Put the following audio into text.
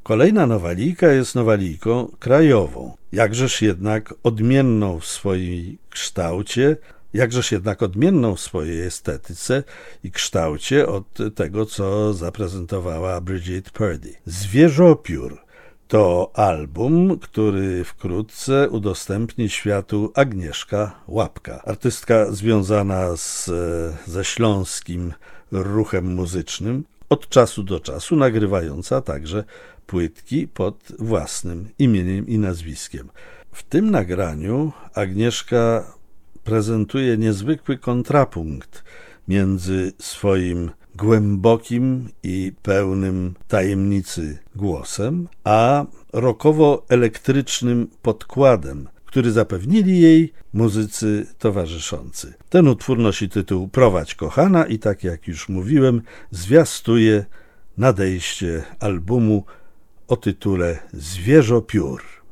Kolejna nowalijka jest nowalijką krajową, jakżeż jednak odmienną w swoim kształcie, jakżeż jednak odmienną w swojej estetyce i kształcie od tego, co zaprezentowała Bridget Purdy. Zwierzopiór to album, który wkrótce udostępni światu Agnieszka Łapka, artystka związana ze śląskim ruchem muzycznym, od czasu do czasu nagrywająca także płytki pod własnym imieniem i nazwiskiem. W tym nagraniu Agnieszka prezentuje niezwykły kontrapunkt między swoim głębokim i pełnym tajemnicy głosem, a rockowo-elektrycznym podkładem, który zapewnili jej muzycy towarzyszący. Ten utwór nosi tytuł Prowadź kochana i tak jak już mówiłem, zwiastuje nadejście albumu o tytule Zwierzopiór.